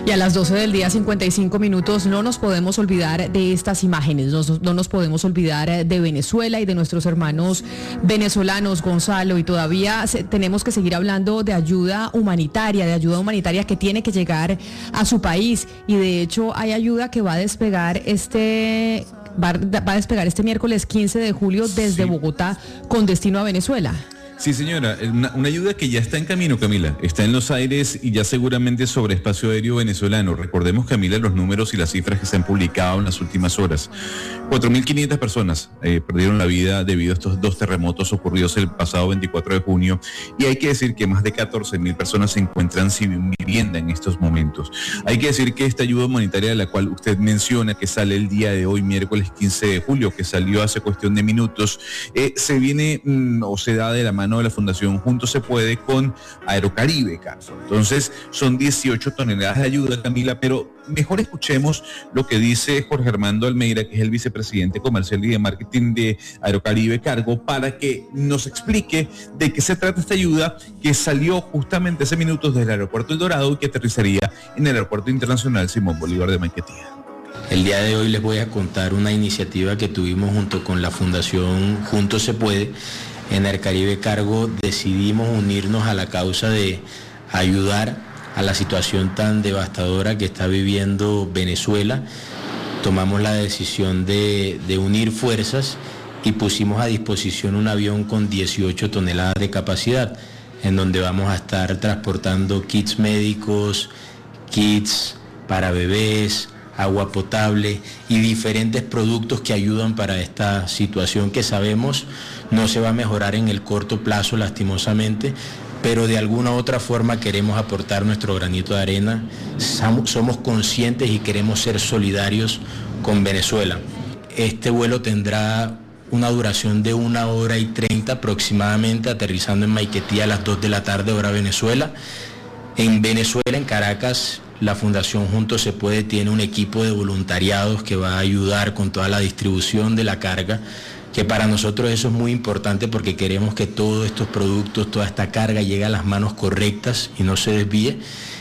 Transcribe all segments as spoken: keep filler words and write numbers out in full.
Y a las doce del día, cincuenta y cinco minutos, no nos podemos olvidar de estas imágenes, no, no nos podemos olvidar de Venezuela y de nuestros hermanos venezolanos, Gonzalo, y todavía se, tenemos que seguir hablando de ayuda humanitaria, de ayuda humanitaria que tiene que llegar a su país, y de hecho hay ayuda que va a despegar este... Va, va a despegar este miércoles quince de julio desde sí. Bogotá con destino a Venezuela. Sí, señora, una, una ayuda que ya está en camino, Camila, está en los aires y ya seguramente sobre espacio aéreo venezolano. Recordemos, Camila, los números y las cifras que se han publicado en las últimas horas. cuatro mil quinientas personas eh, perdieron la vida debido a estos dos terremotos ocurridos el pasado veinticuatro de junio, y hay que decir que más de catorce mil personas se encuentran sin vivienda en estos momentos. Hay que decir que esta ayuda humanitaria de la cual usted menciona, que sale el día de hoy, miércoles quince de julio, que salió hace cuestión de minutos, eh, se viene mmm, o se da de la mano de la Fundación Juntos Se Puede con Aerocaribe, Carlos. Entonces son dieciocho toneladas de ayuda, Camila, pero mejor escuchemos lo que dice Jorge Armando Almeida, que es el vicepresidente comercial y de marketing de Aerocaribe Cargo, para que nos explique de qué se trata esta ayuda que salió justamente hace minutos del aeropuerto El Dorado y que aterrizaría en el aeropuerto internacional Simón Bolívar de Maiquetía. El día de hoy les voy a contar una iniciativa que tuvimos junto con la Fundación Juntos Se Puede. En Aerocaribe Cargo decidimos unirnos a la causa de ayudar a la situación tan devastadora que está viviendo Venezuela. Tomamos la decisión de, de unir fuerzas y pusimos a disposición un avión con dieciocho toneladas de capacidad, en donde vamos a estar transportando kits médicos, kits para bebés, agua potable y diferentes productos que ayudan para esta situación que sabemos no se va a mejorar en el corto plazo, lastimosamente, pero de alguna u otra forma queremos aportar nuestro granito de arena. Somos conscientes y queremos ser solidarios con Venezuela. Este vuelo tendrá una duración de una hora y treinta aproximadamente, aterrizando en Maiquetía a las dos de la tarde, hora Venezuela. En Venezuela, en Caracas, la Fundación Juntos Se Puede tiene un equipo de voluntariados que va a ayudar con toda la distribución de la carga, que para nosotros eso es muy importante porque queremos que todos estos productos, toda esta carga llegue a las manos correctas y no se desvíe.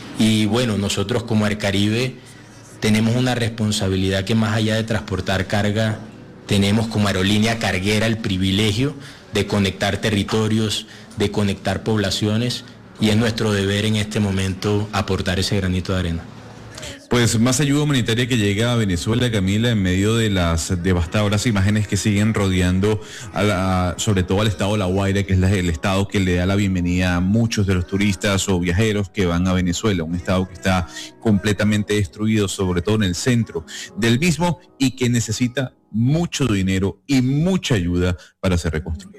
Y bueno, nosotros como Aerocaribe tenemos una responsabilidad que más allá de transportar carga, tenemos como aerolínea carguera el privilegio de conectar territorios, de conectar poblaciones, y es nuestro deber en este momento aportar ese granito de arena. Pues más ayuda humanitaria que llega a Venezuela, Camila, en medio de las devastadoras imágenes que siguen rodeando a la, sobre todo al estado de La Guaira, que es la, el estado que le da la bienvenida a muchos de los turistas o viajeros que van a Venezuela, un estado que está completamente destruido, sobre todo en el centro del mismo, y que necesita mucho dinero y mucha ayuda para ser reconstruido.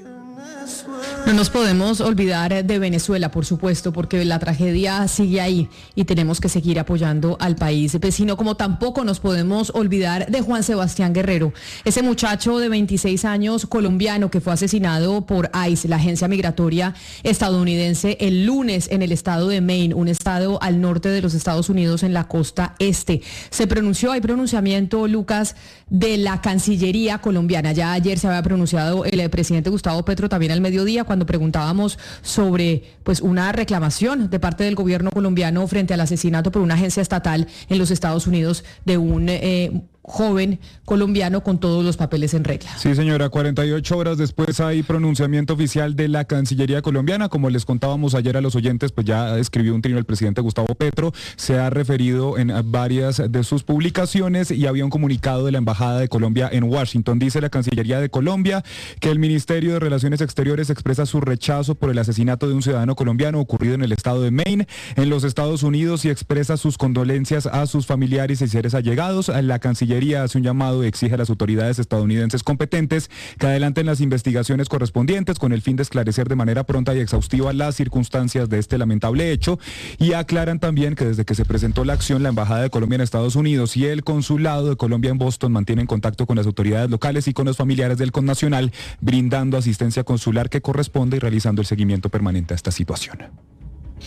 No nos podemos olvidar de Venezuela, por supuesto, porque la tragedia sigue ahí y tenemos que seguir apoyando al país vecino, como tampoco nos podemos olvidar de Juan Sebastián Guerrero, ese muchacho de veintiséis años colombiano que fue asesinado por ICE, la agencia migratoria estadounidense, el lunes en el estado de Maine, un estado al norte de los Estados Unidos en la costa este. Se pronunció, hay pronunciamiento, Lucas, de la Cancillería colombiana. Ya ayer se había pronunciado el presidente Gustavo Petro también al mediodía, cuando preguntábamos sobre pues una reclamación de parte del gobierno colombiano frente al asesinato por una agencia estatal en los Estados Unidos de un eh, joven colombiano con todos los papeles en regla. Sí, señora, cuarenta y ocho horas después hay pronunciamiento oficial de la Cancillería colombiana. Como les contábamos ayer a los oyentes, pues ya escribió un trino el presidente Gustavo Petro, se ha referido en varias de sus publicaciones y había un comunicado de la Embajada de Colombia en Washington. Dice la Cancillería de Colombia que el Ministerio de Relaciones Exteriores expresa su rechazo por el asesinato de un ciudadano colombiano ocurrido en el estado de Maine, en los Estados Unidos, y expresa sus condolencias a sus familiares y seres allegados. La Cancillería hace un llamado y exige a las autoridades estadounidenses competentes que adelanten las investigaciones correspondientes con el fin de esclarecer de manera pronta y exhaustiva las circunstancias de este lamentable hecho, y aclaran también que desde que se presentó la acción, la Embajada de Colombia en Estados Unidos y el Consulado de Colombia en Boston mantienen contacto con las autoridades locales y con los familiares del connacional, brindando asistencia consular que corresponde y realizando el seguimiento permanente a esta situación.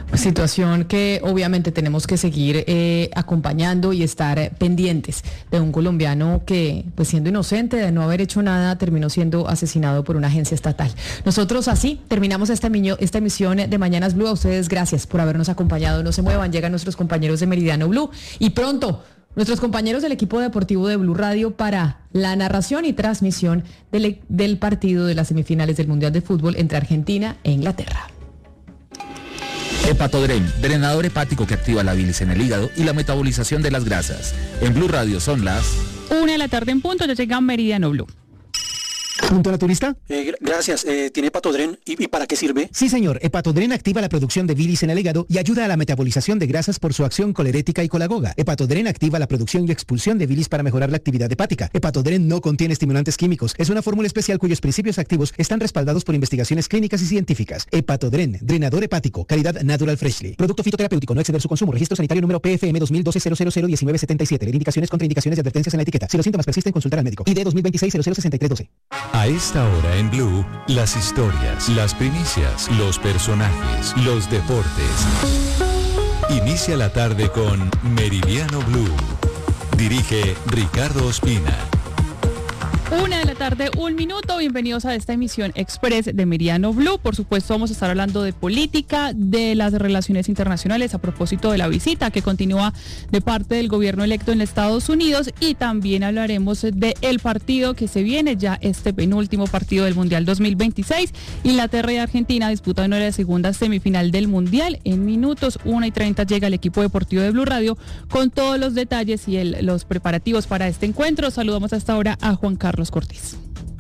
Situación que obviamente tenemos que seguir eh, acompañando y estar eh, pendientes de un colombiano que, pues siendo inocente de no haber hecho nada, terminó siendo asesinado por una agencia estatal. Nosotros así terminamos esta, esta emisión de Mañanas Blue. A ustedes gracias por habernos acompañado. No se muevan, llegan nuestros compañeros de Meridiano Blue y pronto nuestros compañeros del equipo deportivo de Blue Radio para la narración y transmisión del, del partido de las semifinales del Mundial de Fútbol entre Argentina e Inglaterra. Hepatodren, drenador hepático que activa la bilis en el hígado y la metabolización de las grasas. En Blue Radio son las una de la tarde en punto, ya llega Meridiano Blue. ¿Punto naturista? Eh, gracias. Eh, ¿Tiene Hepatodren? ¿Y, ¿Y para qué sirve? Sí, señor. Hepatodren activa la producción de bilis en el hígado y ayuda a la metabolización de grasas por su acción colerética y colagoga. Hepatodren activa la producción y expulsión de bilis para mejorar la actividad hepática. Hepatodren no contiene estimulantes químicos. Es una fórmula especial cuyos principios activos están respaldados por investigaciones clínicas y científicas. Hepatodren, drenador hepático, calidad Natural Freshly. Producto fitoterapéutico, no exceder su consumo. Registro sanitario número P F M dos mil doce cero cero cero diecinueve setenta y siete. Leer indicaciones, contraindicaciones y advertencias en la etiqueta. Si los síntomas persisten, consultar al médico. I D dos mil veintiséis cero cero sesenta y tres doce. A esta hora en Blue, las historias, las primicias, los personajes, los deportes. Inicia la tarde con Meridiano Blue. Dirige Ricardo Ospina. Una de la tarde, un minuto. Bienvenidos a esta emisión express de Meridiano Blue. Por supuesto, vamos a estar hablando de política, de las relaciones internacionales a propósito de la visita que continúa de parte del gobierno electo en Estados Unidos, y también hablaremos del partido que se viene ya, este penúltimo partido del Mundial dos mil veintiséis. Inglaterra y Argentina disputan la segunda semifinal del Mundial. En minutos, una y treinta, llega el equipo deportivo de Blue Radio con todos los detalles y el, los preparativos para este encuentro. Saludamos hasta ahora a Juan Carlos Cortés.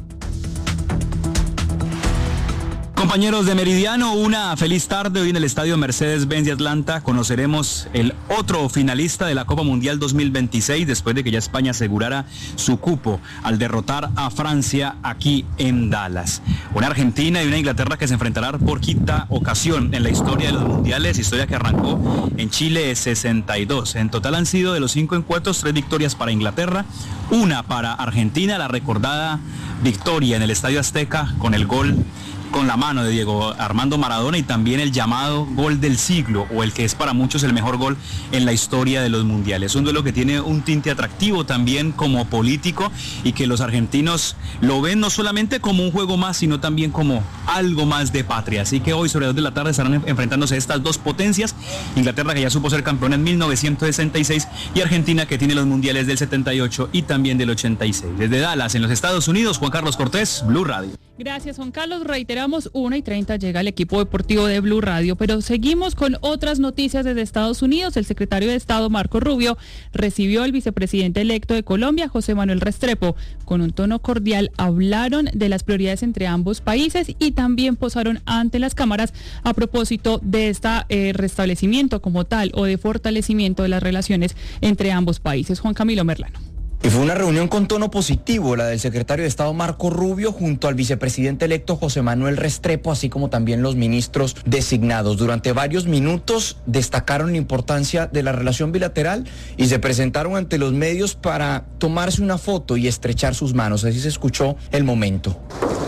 Compañeros de Meridiano, una feliz tarde. Hoy en el estadio Mercedes-Benz de Atlanta conoceremos el otro finalista de la Copa Mundial dos mil veintiséis, después de que ya España asegurara su cupo al derrotar a Francia aquí en Dallas. Una Argentina y una Inglaterra que se enfrentarán por quinta ocasión en la historia de los mundiales, historia que arrancó en Chile sesenta y dos. En total han sido de los cinco encuentros, tres victorias para Inglaterra, una para Argentina, la recordada victoria en el Estadio Azteca con el gol con la mano de Diego Armando Maradona, y también el llamado gol del siglo, o el que es para muchos el mejor gol en la historia de los mundiales. Un duelo que tiene un tinte atractivo también como político, y que los argentinos lo ven no solamente como un juego más, sino también como algo más de patria. Así que hoy sobre las dos de la tarde estarán enfrentándose estas dos potencias: Inglaterra, que ya supo ser campeón en mil novecientos sesenta y seis, y Argentina, que tiene los mundiales del setenta y ocho y también del ochenta y seis. Desde Dallas, en los Estados Unidos, Juan Carlos Cortés, Blue Radio. Gracias, Juan Carlos. Reiteramos, una y treinta llega el equipo deportivo de Blue Radio, pero seguimos con otras noticias desde Estados Unidos. El secretario de Estado, Marco Rubio, recibió al vicepresidente electo de Colombia, José Manuel Restrepo. Con un tono cordial hablaron de las prioridades entre ambos países y también posaron ante las cámaras a propósito de este eh, restablecimiento como tal, o de fortalecimiento de las relaciones entre ambos países. Juan Camilo Merlano. Y fue una reunión con tono positivo, la del secretario de Estado Marco Rubio junto al vicepresidente electo José Manuel Restrepo, así como también los ministros designados. Durante varios minutos destacaron la importancia de la relación bilateral y se presentaron ante los medios para tomarse una foto y estrechar sus manos. Así se escuchó el momento.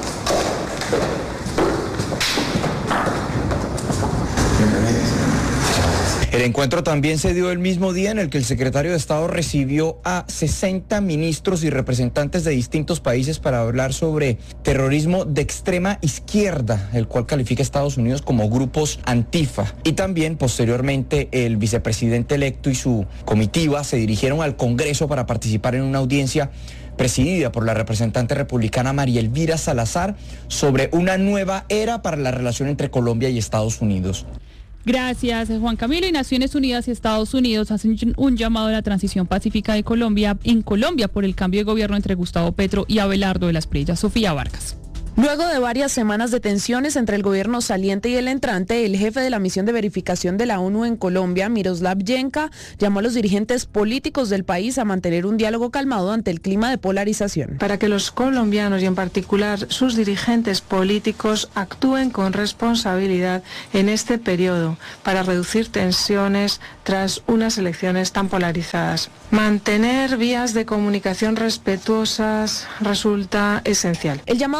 El encuentro también se dio el mismo día en el que el secretario de Estado recibió a sesenta ministros y representantes de distintos países para hablar sobre terrorismo de extrema izquierda, el cual califica a Estados Unidos como grupos Antifa. Y también, posteriormente, el vicepresidente electo y su comitiva se dirigieron al Congreso para participar en una audiencia presidida por la representante republicana María Elvira Salazar sobre una nueva era para la relación entre Colombia y Estados Unidos. Gracias, Juan Camilo. Y Naciones Unidas y Estados Unidos hacen un llamado a la transición pacífica de Colombia en Colombia por el cambio de gobierno entre Gustavo Petro y Abelardo de las Priellas. Sofía Vargas. Luego de varias semanas de tensiones entre el gobierno saliente y el entrante, el jefe de la misión de verificación de la ONU en Colombia, Miroslav Yenka, llamó a los dirigentes políticos del país a mantener un diálogo calmado ante el clima de polarización. Para que los colombianos y en particular sus dirigentes políticos actúen con responsabilidad en este periodo para reducir tensiones tras unas elecciones tan polarizadas. Mantener vías de comunicación respetuosas resulta esencial. El llamado se dio durante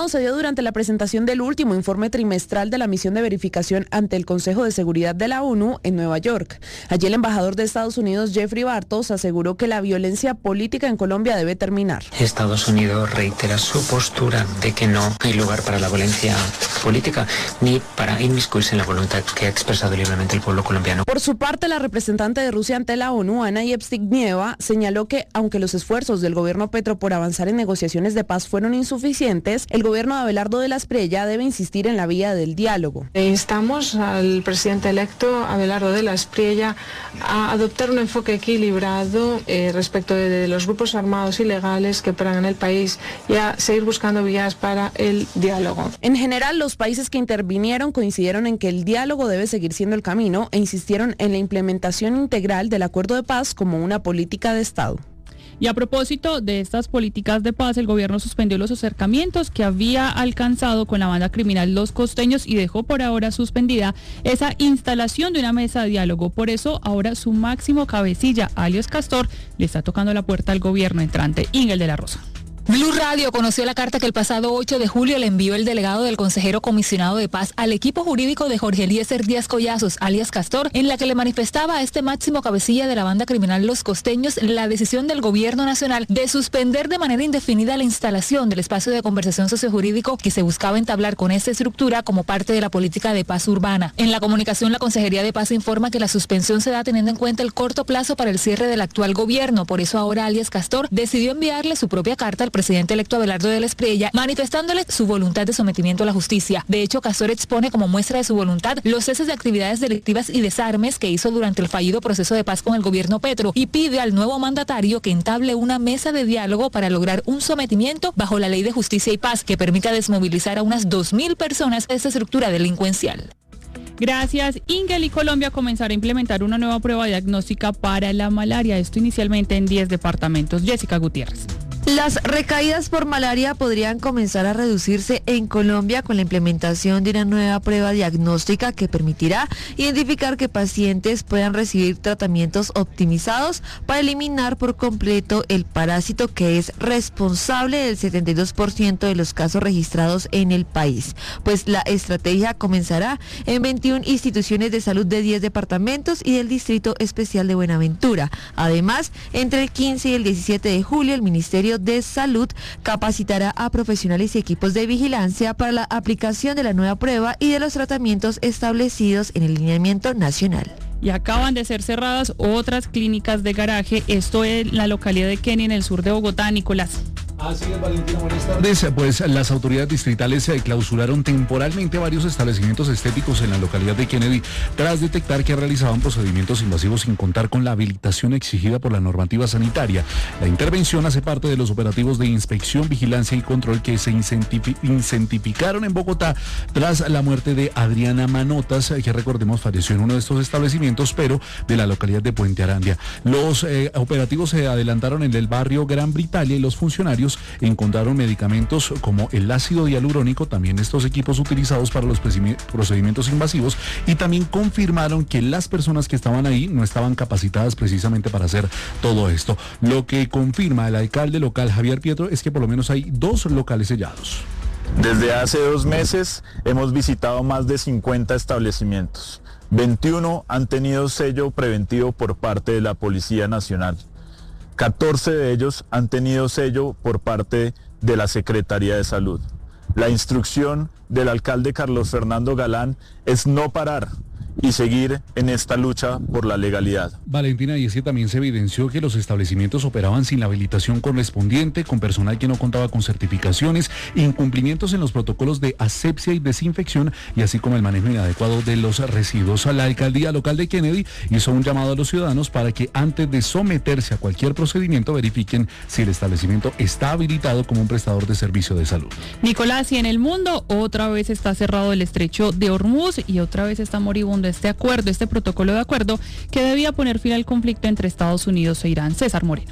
durante la presentación del último informe trimestral de la misión de verificación ante el Consejo de Seguridad de la ONU en Nueva York. Allí el embajador de Estados Unidos, Jeffrey Bartos, aseguró que la violencia política en Colombia debe terminar. Estados Unidos reitera su postura de que no hay lugar para la violencia política ni para inmiscuirse en la voluntad que ha expresado libremente el pueblo colombiano. Por su parte, la representante de Rusia ante la ONU, Ana Yevstinieva, señaló que aunque los esfuerzos del gobierno Petro por avanzar en negociaciones de paz fueron insuficientes, el gobierno de Abelardo de la Espriella debe insistir en la vía del diálogo. Instamos al presidente electo Abelardo de la Espriella a adoptar un enfoque equilibrado eh, respecto de, de los grupos armados ilegales que operan en el país y a seguir buscando vías para el diálogo. En general, los países que intervinieron coincidieron en que el diálogo debe seguir siendo el camino e insistieron en la implementación integral del acuerdo de paz como una política de Estado. Y a propósito de estas políticas de paz, el gobierno suspendió los acercamientos que había alcanzado con la banda criminal Los Costeños y dejó por ahora suspendida esa instalación de una mesa de diálogo. Por eso, ahora su máximo cabecilla, alias Castor, le está tocando la puerta al gobierno entrante, Ingel de la Rosa. Blue Radio conoció la carta que el pasado ocho de julio le envió el delegado del consejero comisionado de paz al equipo jurídico de Jorge Eliezer Díaz Collazos, alias Castor, en la que le manifestaba a este máximo cabecilla de la banda criminal Los Costeños la decisión del gobierno nacional de suspender de manera indefinida la instalación del espacio de conversación sociojurídico que se buscaba entablar con esta estructura como parte de la política de paz urbana. En la comunicación, la Consejería de Paz informa que la suspensión se da teniendo en cuenta el corto plazo para el cierre del actual gobierno. Por eso ahora alias Castor decidió enviarle su propia carta al presidente electo Abelardo de la Espriella, manifestándole su voluntad de sometimiento a la justicia. De hecho, Castor expone como muestra de su voluntad los ceses de actividades delictivas y desarmes que hizo durante el fallido proceso de paz con el gobierno Petro y pide al nuevo mandatario que entable una mesa de diálogo para lograr un sometimiento bajo la Ley de Justicia y Paz que permita desmovilizar a unas dos mil personas de esta estructura delincuencial. Gracias, Ingel. Y Colombia comenzará a implementar una nueva prueba diagnóstica para la malaria. Esto inicialmente en diez departamentos. Jessica Gutiérrez. Las recaídas por malaria podrían comenzar a reducirse en Colombia con la implementación de una nueva prueba diagnóstica que permitirá identificar que pacientes puedan recibir tratamientos optimizados para eliminar por completo el parásito que es responsable del setenta y dos por ciento de los casos registrados en el país. Pues la estrategia comenzará en veintiuna instituciones de salud de diez departamentos y del Distrito Especial de Buenaventura. Además, entre el quince y el diecisiete de julio, el Ministerio de Salud capacitará a profesionales y equipos de vigilancia para la aplicación de la nueva prueba y de los tratamientos establecidos en el lineamiento nacional. Y acaban de ser cerradas otras clínicas de garaje, esto en la localidad de Kennedy, en el sur de Bogotá. Nicolás. Así es, Valentina, buenas tardes. Pues las autoridades distritales clausuraron temporalmente varios establecimientos estéticos en la localidad de Kennedy tras detectar que realizaban procedimientos invasivos sin contar con la habilitación exigida por la normativa sanitaria. La intervención hace parte de los operativos de inspección, vigilancia y control que se incentificaron en Bogotá tras la muerte de Adriana Manotas, que recordemos falleció en uno de estos establecimientos, pero de la localidad de Puente Arandia. Los eh, operativos se adelantaron en el barrio Gran Britalia y los funcionarios encontraron medicamentos como el ácido hialurónico, también estos equipos utilizados para los procedimientos invasivos, y también confirmaron que las personas que estaban ahí no estaban capacitadas precisamente para hacer todo esto. Lo que confirma el alcalde local Javier Pietro es que por lo menos hay dos locales sellados. Desde hace dos meses hemos visitado más de cincuenta establecimientos. veintiuno han tenido sello preventivo por parte de la Policía Nacional. catorce de ellos han tenido sello por parte de la Secretaría de Salud. La instrucción del alcalde Carlos Fernando Galán es no parar y seguir en esta lucha por la legalidad. Valentina, y es que también se evidenció que los establecimientos operaban sin la habilitación correspondiente, con personal que no contaba con certificaciones, incumplimientos en los protocolos de asepsia y desinfección, y así como el manejo inadecuado de los residuos. La alcaldía local de Kennedy hizo un llamado a los ciudadanos para que antes de someterse a cualquier procedimiento verifiquen si el establecimiento está habilitado como un prestador de servicio de salud. Nicolás, y en el mundo otra vez está cerrado el estrecho de Hormuz y otra vez está moribundo este acuerdo, este protocolo de acuerdo que debía poner fin al conflicto entre Estados Unidos e Irán. César Moreno.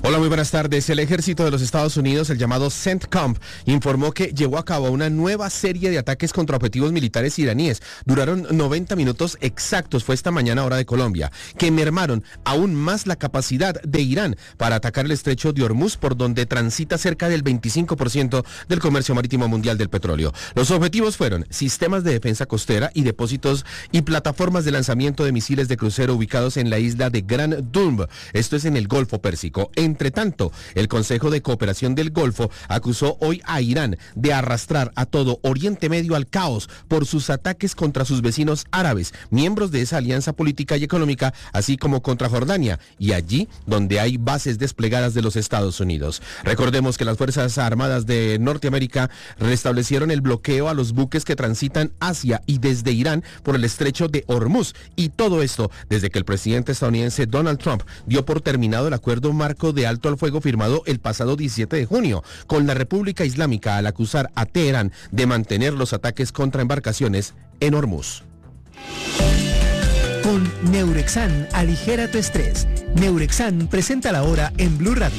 Hola, muy buenas tardes. El ejército de los Estados Unidos, el llamado CENTCOM, informó que llevó a cabo una nueva serie de ataques contra objetivos militares iraníes. Duraron noventa minutos exactos, fue esta mañana hora de Colombia, que mermaron aún más la capacidad de Irán para atacar el estrecho de Hormuz, por donde transita cerca del veinticinco por ciento del comercio marítimo mundial del petróleo. Los objetivos fueron sistemas de defensa costera y depósitos y plataformas de lanzamiento de misiles de crucero ubicados en la isla de Gran Dumb. Esto es en el Golfo Pérsico. Entre tanto, el Consejo de Cooperación del Golfo acusó hoy a Irán de arrastrar a todo Oriente Medio al caos por sus ataques contra sus vecinos árabes, miembros de esa alianza política y económica, así como contra Jordania, y allí donde hay bases desplegadas de los Estados Unidos. Recordemos que las Fuerzas Armadas de Norteamérica restablecieron el bloqueo a los buques que transitan hacia y desde Irán por el estrecho de Hormuz, y todo esto desde que el presidente estadounidense Donald Trump dio por terminado el acuerdo marco de alto al fuego firmado el pasado diecisiete de junio con la República Islámica, al acusar a Teherán de mantener los ataques contra embarcaciones en Hormuz. Con Neurexan, aligera tu estrés. Neurexan presenta la hora en Blue Radio.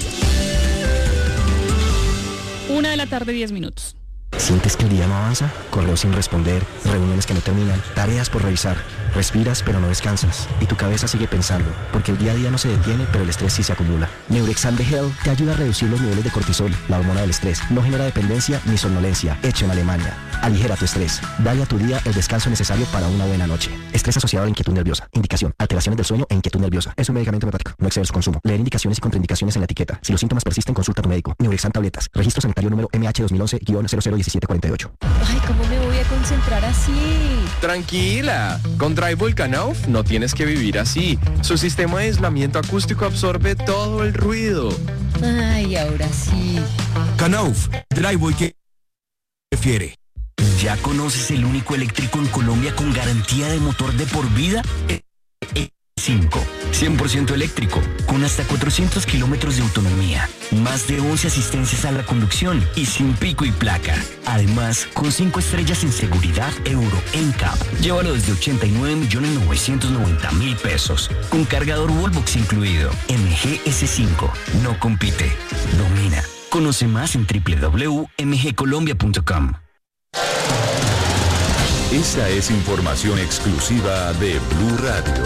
Una de la tarde, diez minutos. ¿Sientes que el día no avanza? Correos sin responder, reuniones que no terminan, tareas por revisar. Respiras pero no descansas y tu cabeza sigue pensando, porque el día a día no se detiene, pero el estrés sí se acumula. Neurexam de Hell te ayuda a reducir los niveles de cortisol, la hormona del estrés. No genera dependencia ni somnolencia. Hecho en Alemania. Aligera tu estrés. Dale a tu día el descanso necesario para una buena noche. Estrés asociado a inquietud nerviosa. Indicación: alteraciones del sueño e inquietud nerviosa. Es un medicamento hepático. No exceder su consumo. Leer indicaciones y contraindicaciones en la etiqueta. Si los síntomas persisten, consulta a tu médico. Neurexam tabletas. Registro sanitario número M H dos mil once guion cero cero diecisiete cuarenta y ocho. Ay, ¿cómo me voy a concentrar así? Tranquila, con Drivewall Canoof no tienes que vivir así. Su sistema de aislamiento acústico absorbe todo el ruido. Ay, ahora sí. Canoof, Drivewall que prefiere. ¿Ya conoces el único eléctrico en Colombia con garantía de motor de por vida? E cinco, cien por ciento eléctrico, con hasta cuatrocientos kilómetros de autonomía, más de once asistencias a la conducción y sin pico y placa. Además, con cinco estrellas en seguridad Euro N C A P. Llévalo desde ochenta y nueve millones novecientos noventa mil pesos, con cargador Wallbox incluido. M G S cinco, no compite, domina. Conoce más en doble u doble u doble u punto m g colombia punto com. Esta es información exclusiva de Blue Radio.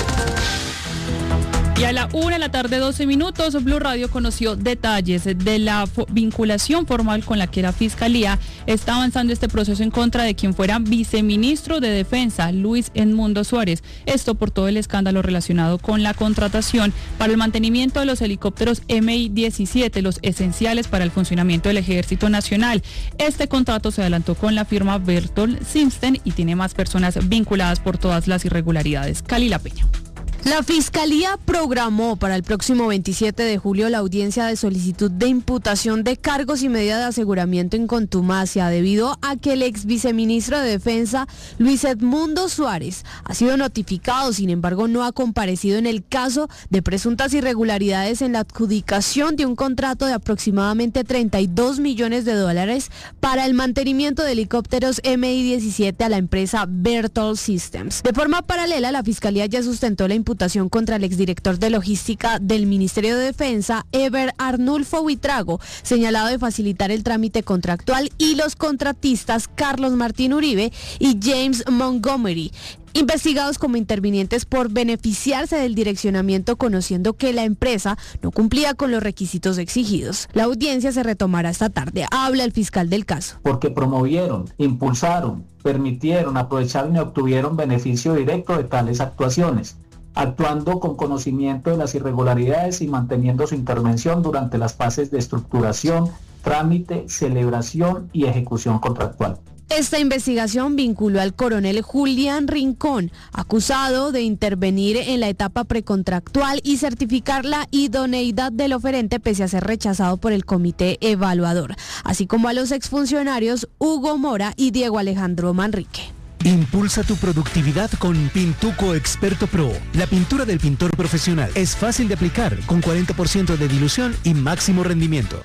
Y a la una de la tarde, doce minutos, Blue Radio conoció detalles de la vinculación formal con la que la Fiscalía está avanzando este proceso en contra de quien fuera viceministro de Defensa, Luis Edmundo Suárez. Esto por todo el escándalo relacionado con la contratación para el mantenimiento de los helicópteros M I diecisiete, los esenciales para el funcionamiento del Ejército Nacional. Este contrato se adelantó con la firma Berthold Simsten y tiene más personas vinculadas por todas las irregularidades. Calila Peña. La Fiscalía programó para el próximo veintisiete de julio la audiencia de solicitud de imputación de cargos y medida de aseguramiento en contumacia debido a que el ex viceministro de Defensa, Luis Edmundo Suárez, ha sido notificado, sin embargo no ha comparecido en el caso de presuntas irregularidades en la adjudicación de un contrato de aproximadamente treinta y dos millones de dólares para el mantenimiento de helicópteros M I diecisiete a la empresa Berthold Systems. De forma paralela, la Fiscalía ya sustentó la imputación imputación contra el exdirector de logística del Ministerio de Defensa, Eber Arnulfo Buitrago, señalado de facilitar el trámite contractual, y los contratistas Carlos Martín Uribe y James Montgomery, investigados como intervinientes por beneficiarse del direccionamiento, conociendo que la empresa no cumplía con los requisitos exigidos. La audiencia se retomará esta tarde. Habla el fiscal del caso. Porque promovieron, impulsaron, permitieron, aprovecharon y obtuvieron beneficio directo de tales actuaciones, actuando con conocimiento de las irregularidades y manteniendo su intervención durante las fases de estructuración, trámite, celebración y ejecución contractual. Esta investigación vinculó al coronel Julián Rincón, acusado de intervenir en la etapa precontractual y certificar la idoneidad del oferente pese a ser rechazado por el comité evaluador, así como a los exfuncionarios Hugo Mora y Diego Alejandro Manrique. Impulsa tu productividad con Pintuco Experto Pro. La pintura del pintor profesional es fácil de aplicar, con cuarenta por ciento de dilución y máximo rendimiento.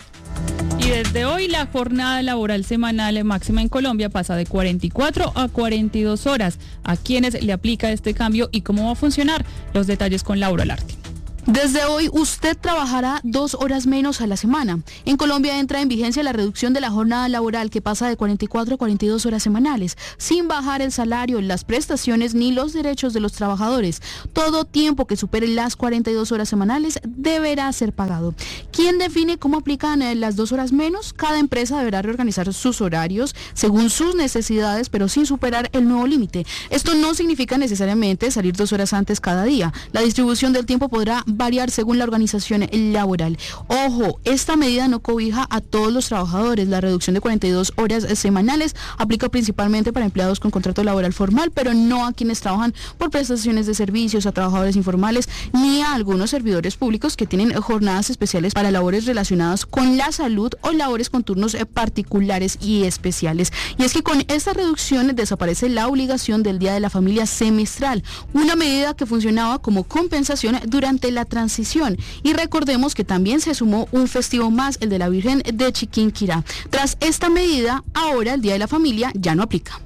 Y desde hoy la jornada laboral semanal máxima en Colombia pasa de cuarenta y cuatro a cuarenta y dos horas. ¿A quiénes le aplica este cambio y cómo va a funcionar? Los detalles con Laura Larte. Desde hoy usted trabajará dos horas menos a la semana. En Colombia entra en vigencia la reducción de la jornada laboral que pasa de cuarenta y cuatro a cuarenta y dos horas semanales, sin bajar el salario, las prestaciones ni los derechos de los trabajadores. Todo tiempo que supere las cuarenta y dos horas semanales deberá ser pagado. ¿Quién define cómo aplican las dos horas menos? Cada empresa deberá reorganizar sus horarios según sus necesidades, pero sin superar el nuevo límite. Esto no significa necesariamente salir dos horas antes cada día. La distribución del tiempo podrá variar según la organización laboral. Ojo, esta medida no cobija a todos los trabajadores. La reducción de cuarenta y dos horas semanales aplica principalmente para empleados con contrato laboral formal, pero no a quienes trabajan por prestaciones de servicios, a trabajadores informales, ni a algunos servidores públicos que tienen jornadas especiales para labores relacionadas con la salud o labores con turnos particulares y especiales. Y es que con esta reducción desaparece la obligación del Día de la Familia semestral, una medida que funcionaba como compensación durante la transición. Y recordemos que también se sumó un festivo más, el de la Virgen de Chiquinquirá. Tras esta medida, ahora el Día de la Familia ya no aplica.